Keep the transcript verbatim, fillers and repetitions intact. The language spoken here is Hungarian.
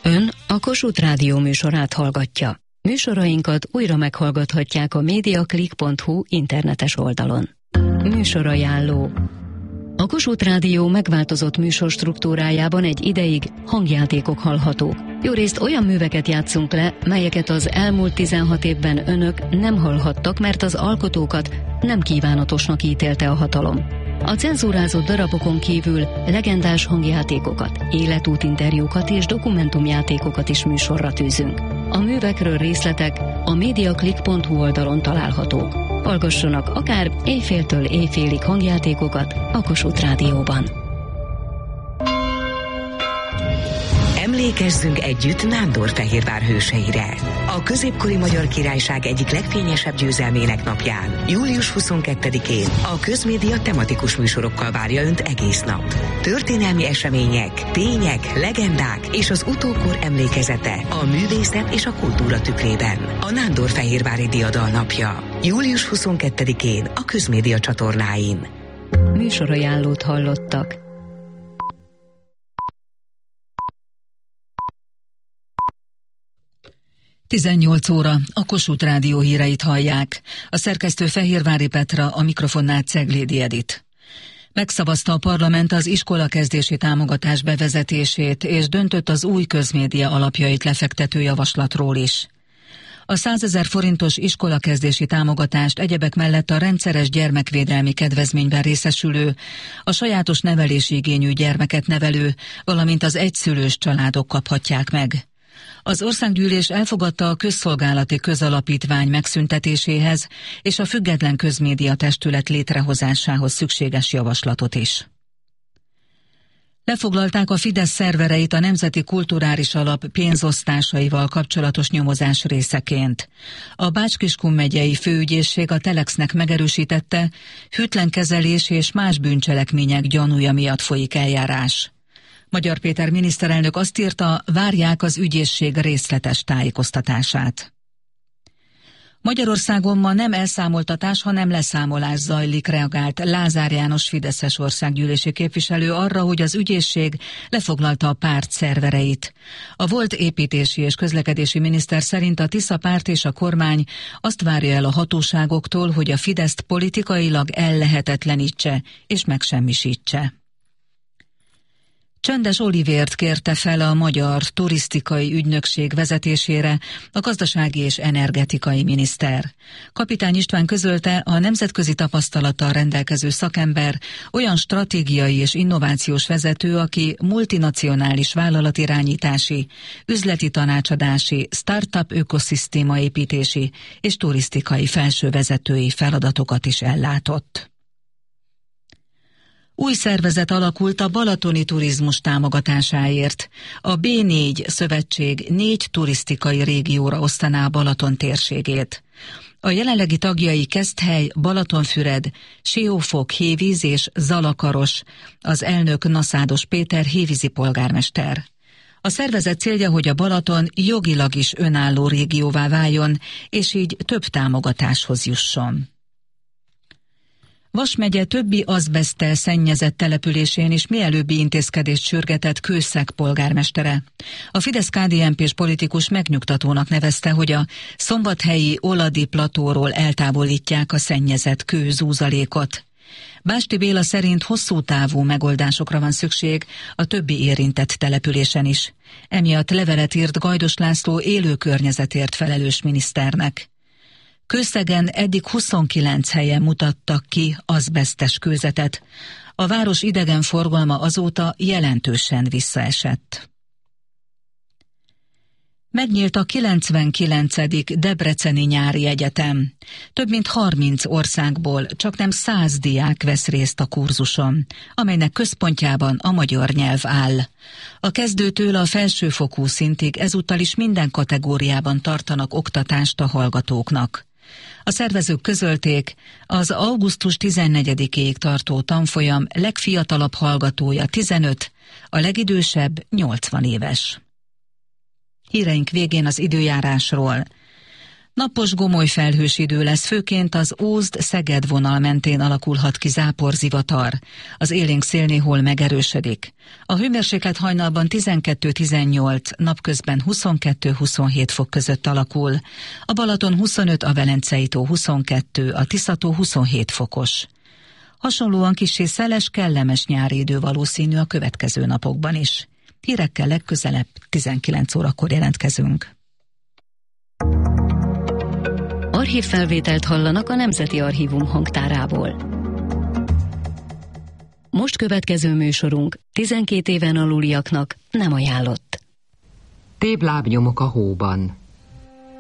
Ön a Kossuth Rádió műsorát hallgatja. Műsorainkat újra meghallgathatják a mediaclick pont hu internetes oldalon. Műsorajánló. A Kossuth Rádió megváltozott műsorstruktúrájában egy ideig hangjátékok hallhatók. Jórészt olyan műveket játszunk le, melyeket az elmúlt tizenhat évben önök nem hallhattak, mert az alkotókat nem kívánatosnak ítélte a hatalom. A cenzúrázott darabokon kívül legendás hangjátékokat, életútinterjúkat és dokumentumjátékokat is műsorra tűzünk. A művekről részletek a mediaclick pont hu oldalon találhatók. Hallgassanak akár éjféltől éjfélig hangjátékokat a Kossuth Rádióban. Emlékezzünk együtt Nándorfehérvár hőseire. A középkori Magyar Királyság egyik legfényesebb győzelmének napján, július huszonkettedikén a Közmédia tematikus műsorokkal várja Önt egész nap. Történelmi események, tények, legendák és az utókor emlékezete a művészet és a kultúra tükrében. A Nándorfehérvári Diadal napja, július huszonkettedikén a Közmédia csatornáin. Műsorajánlót hallottak. tizennyolc óra, a Kossuth Rádió híreit hallják. A szerkesztő Fehérvári Petra, a mikrofonnál Ceglédi Edit. Megszavazta a parlament az iskolakezdési támogatás bevezetését, és döntött az új közmédia alapjait lefektető javaslatról is. A százezer forintos iskolakezdési támogatást egyebek mellett a rendszeres gyermekvédelmi kedvezményben részesülő, a sajátos nevelési igényű gyermeket nevelő, valamint az egyszülős családok kaphatják meg. Az országgyűlés elfogadta a közszolgálati közalapítvány megszüntetéséhez és a független közmédia testület létrehozásához szükséges javaslatot is. Lefoglalták a Fidesz szervereit a Nemzeti Kulturális Alap pénzosztásaival kapcsolatos nyomozás részeként. A Bács-Kiskun megyei főügyészség a Telexnek megerősítette, hűtlen kezelés és más bűncselekmények gyanúja miatt folyik eljárás. Magyar Péter miniszterelnök azt írta, várják az ügyészség részletes tájékoztatását. Magyarországon ma nem elszámoltatás, hanem leszámolás zajlik, reagált Lázár János fideszes országgyűlési képviselő arra, hogy az ügyészség lefoglalta a párt szervereit. A volt építési és közlekedési miniszter szerint a Tisza párt és a kormány azt várja el a hatóságoktól, hogy a Fideszt politikailag ellehetetlenítse és megsemmisítse. Csendes Olivért kérte fel a Magyar Turisztikai Ügynökség vezetésére a gazdasági és energetikai miniszter. Kapitány István közölte, a nemzetközi tapasztalattal rendelkező szakember olyan stratégiai és innovációs vezető, aki multinacionális vállalatirányítási, üzleti tanácsadási, startup ökoszisztéma építési és turisztikai felsővezetői feladatokat is ellátott. Új szervezet alakult a balatoni turizmus támogatásáért. A bé négy szövetség négy turisztikai régióra osztaná a Balaton térségét. A jelenlegi tagjai Keszthely, Balatonfüred, Siófok, Hévíz és Zalakaros, az elnök Naszádos Péter hévízi polgármester. A szervezet célja, hogy a Balaton jogilag is önálló régióvá váljon, és így több támogatáshoz jusson. Vas megye többi azbeszttel szennyezett településén is mielőbbi intézkedést sürgetett Kőszeg polgármestere. A Fidesz-ká dé en pés politikus megnyugtatónak nevezte, hogy a szombathelyi Oladi platóról eltávolítják a szennyezett kőzúzalékot. Básti Béla szerint hosszú távú megoldásokra van szükség a többi érintett településen is. Emiatt levelet írt Gajdos László élő környezetért felelős miniszternek. Kőszegen eddig huszonkilenc helyen mutattak ki azbesztes kőzetet. A város idegenforgalma azóta jelentősen visszaesett. Megnyílt a kilencvenkilencedik Debreceni Nyári Egyetem. Több mint harminc országból csaknem száz diák vesz részt a kurzuson, amelynek központjában a magyar nyelv áll. A kezdőtől a felsőfokú szintig ezúttal is minden kategóriában tartanak oktatást a hallgatóknak. A szervezők közölték, az augusztus tizennegyedikéig tartó tanfolyam legfiatalabb hallgatója tizenöt, a legidősebb nyolcvan éves. Híreink végén az időjárásról. Napos gomoly felhős idő lesz, főként az Ózd-Szeged vonal mentén alakulhat ki záporzivatar. Az élénk szél néhol megerősödik. A hőmérséklet hajnalban tizenkettő-tizennyolc, napközben huszonkettő-huszonhét fok között alakul. A Balaton huszonöt, a Velencei tó huszonkettő, a Tisza-tó huszonhét fokos. Hasonlóan kissé szeles, kellemes nyári idő valószínű a következő napokban is. Hírekkel legközelebb tizenkilenc órakor jelentkezünk. Archívfelvételt hallanak a Nemzeti Archívum hangtárából. Most következő műsorunk tizenkét éven aluliaknak nem ajánlott. Tévlábnyomok a hóban.